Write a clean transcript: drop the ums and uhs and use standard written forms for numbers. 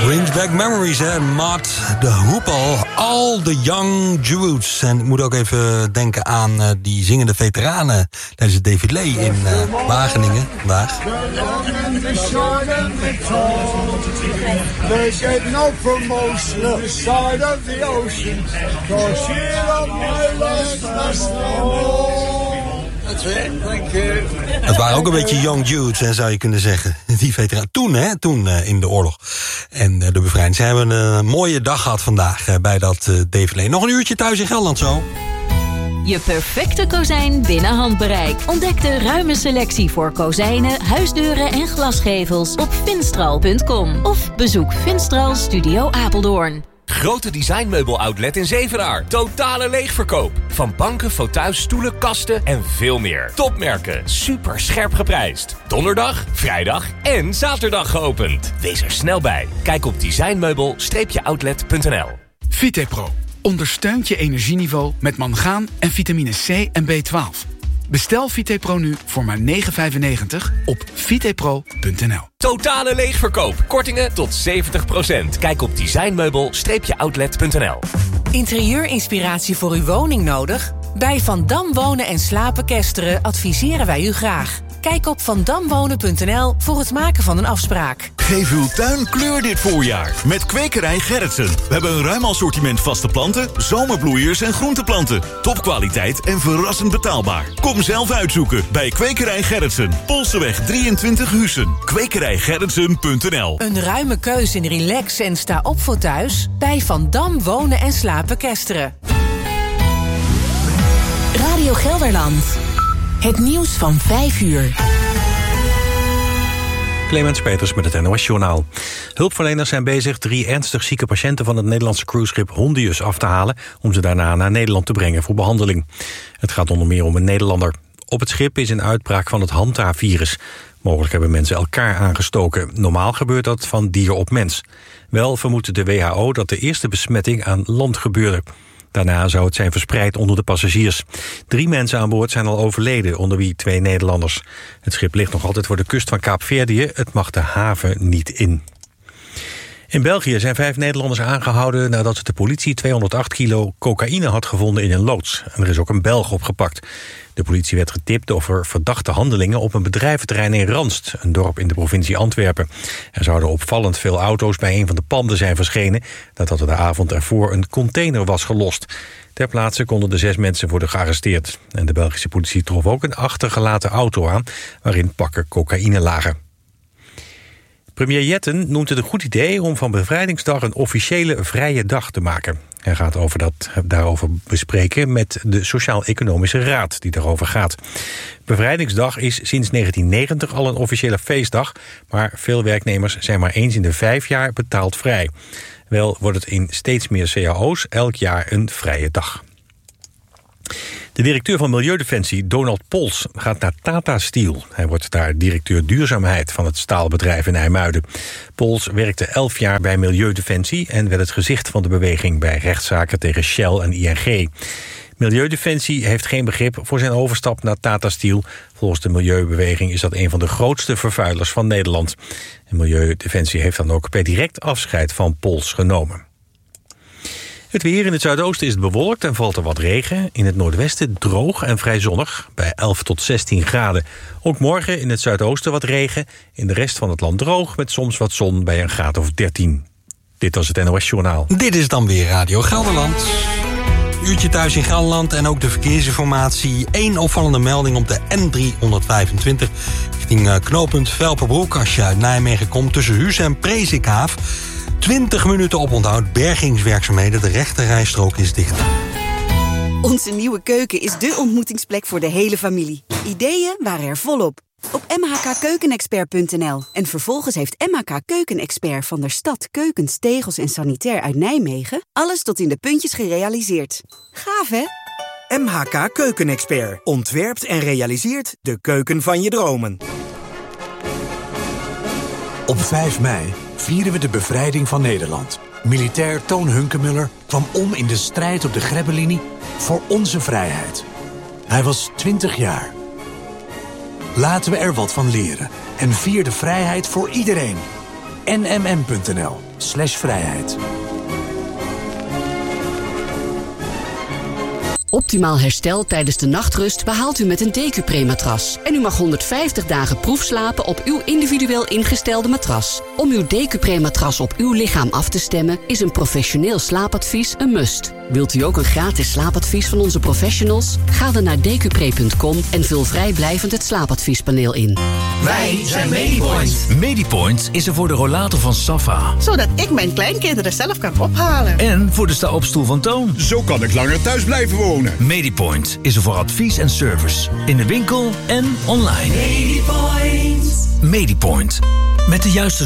Brings back memories, hè. Matt de Hoepel, All the Young Jewels. En ik moet ook even denken aan die zingende veteranen tijdens het défilé in Wageningen vandaag. They get no promotion this side of the ocean. Cause here on my last That's it, thank you. Het waren ook een beetje young Jewels, zou je kunnen zeggen. Die veteranen. Toen in de oorlog. En de bevrijding. Ze hebben een mooie dag gehad vandaag bij dat défilé. Nog een uurtje thuis in Gelderland zo. Je perfecte kozijn binnen handbereik. Ontdek de ruime selectie voor kozijnen, huisdeuren en glasgevels op Finstral.com. Of bezoek Finstral Studio Apeldoorn. Grote designmeubel-outlet in Zevenaar. Totale leegverkoop. Van banken, fauteuils, stoelen, kasten en veel meer. Topmerken. Super scherp geprijsd. Donderdag, vrijdag en zaterdag geopend. Wees er snel bij. Kijk op designmeubel-outlet.nl. Vitepro ondersteunt je energieniveau met mangaan en vitamine C en B12. Bestel Vitepro nu voor maar €9,95 op vitepro.nl. Totale leegverkoop. Kortingen tot 70%. Kijk op designmeubel-outlet.nl. Interieurinspiratie voor uw woning nodig? Bij Van Dam Wonen en Slapen Kesteren adviseren wij u graag. Kijk op vandamwonen.nl voor het maken van een afspraak. Geef uw tuin kleur dit voorjaar met Kwekerij Gerritsen. We hebben een ruim assortiment vaste planten, zomerbloeiers en groenteplanten. Topkwaliteit en verrassend betaalbaar. Kom zelf uitzoeken bij Kwekerij Gerritsen. Polseweg 23 Huissen. Kwekerijgerritsen.nl. Een ruime keus in relax en sta op voor thuis? Bij Van Dam Wonen en Slapen Kesteren. Radio Gelderland. Het nieuws van 5 uur. Clemens Peters met het NOS-journaal. Hulpverleners zijn bezig 3 ernstig zieke patiënten van het Nederlandse cruiseschip Hondius af te halen om ze daarna naar Nederland te brengen voor behandeling. Het gaat onder meer om een Nederlander. Op het schip is een uitbraak van het Hanta-virus. Mogelijk hebben mensen elkaar aangestoken. Normaal gebeurt dat van dier op mens. Wel vermoedt de WHO dat de eerste besmetting aan land gebeurde. Daarna zou het zijn verspreid onder de passagiers. 3 mensen aan boord zijn al overleden, onder wie 2 Nederlanders. Het schip ligt nog altijd voor de kust van Kaapverdië. Het mag de haven niet in. In België zijn 5 Nederlanders aangehouden nadat de politie 208 kilo cocaïne had gevonden in een loods. En er is ook een Belg opgepakt. De politie werd getipt over verdachte handelingen op een bedrijventerrein in Ranst, een dorp in de provincie Antwerpen. Er zouden opvallend veel auto's bij een van de panden zijn verschenen nadat er de avond ervoor een container was gelost. Ter plaatse konden de 6 mensen worden gearresteerd. En de Belgische politie trof ook een achtergelaten auto aan waarin pakken cocaïne lagen. Premier Jetten noemt het een goed idee om van Bevrijdingsdag een officiële vrije dag te maken. Hij gaat daarover bespreken met de Sociaal-Economische Raad die daarover gaat. Bevrijdingsdag is sinds 1990 al een officiële feestdag, maar veel werknemers zijn maar eens in de 5 jaar betaald vrij. Wel wordt het in steeds meer cao's elk jaar een vrije dag. De directeur van Milieudefensie, Donald Pols, gaat naar Tata Steel. Hij wordt daar directeur duurzaamheid van het staalbedrijf in IJmuiden. Pols werkte 11 jaar bij Milieudefensie en werd het gezicht van de beweging bij rechtszaken tegen Shell en ING. Milieudefensie heeft geen begrip voor zijn overstap naar Tata Steel. Volgens de milieubeweging is dat een van de grootste vervuilers van Nederland. En Milieudefensie heeft dan ook per direct afscheid van Pols genomen. Het weer in het zuidoosten is het bewolkt en valt er wat regen. In het noordwesten droog en vrij zonnig, bij 11 tot 16 graden. Ook morgen in het zuidoosten wat regen. In de rest van het land droog, met soms wat zon bij een graad of 13. Dit was het NOS Journaal. Dit is dan weer Radio Gelderland. Uurtje thuis in Gelderland en ook de verkeersinformatie. 1 opvallende melding op de N325 richting knooppunt Velperbroek. Als je uit Nijmegen komt tussen Huus en Presikhaaf. 20 minuten oponthoud, bergingswerkzaamheden. De rechterrijstrook is dicht. Onze nieuwe keuken is dé ontmoetingsplek voor de hele familie. Ideeën waren er volop. Op mhkkeukenexpert.nl. En vervolgens heeft MHK Keukenexpert van der Stad keukens, tegels en sanitair uit Nijmegen alles tot in de puntjes gerealiseerd. Gaaf, hè? MHK Keukenexpert ontwerpt en realiseert de keuken van je dromen. Op 5 mei vieren we de bevrijding van Nederland. Militair Toon Hunkemuller kwam om in de strijd op de Grebbelinie voor onze vrijheid. Hij was 20 jaar. Laten we er wat van leren en vier de vrijheid voor iedereen. nmm.nl mediport.nl/vrijheid. Optimaal herstel tijdens de nachtrust behaalt u met een Decupre-matras. En u mag 150 dagen proefslapen op uw individueel ingestelde matras. Om uw Decupre-matras op uw lichaam af te stemmen is een professioneel slaapadvies een must. Wilt u ook een gratis slaapadvies van onze professionals? Ga dan naar decupre.com en vul vrijblijvend het slaapadviespaneel in. Wij zijn Medipoint. Medipoint is er voor de rollator van Safa. Zodat ik mijn kleinkinderen zelf kan ophalen. En voor de sta-opstoel van Toon. Zo kan ik langer thuis blijven wonen. Medipoint is er voor advies en service. In de winkel en online. Medipoint. Medipoint. Met de juiste